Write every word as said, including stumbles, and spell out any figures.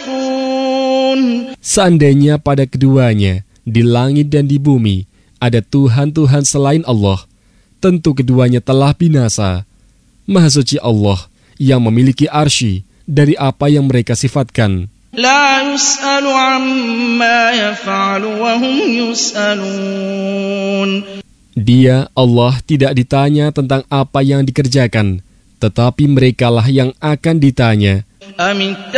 يخرصون. Seandainya pada keduanya, di langit dan di bumi, ada Tuhan-Tuhan selain Allah, tentu keduanya telah binasa. Maha suci Allah yang memiliki arsy dari apa yang mereka sifatkan. لا يسأل عما يفعل وهم يسألون. Dia, Allah, tidak ditanya tentang apa yang dikerjakan, tetapi merekalah yang akan ditanya. أم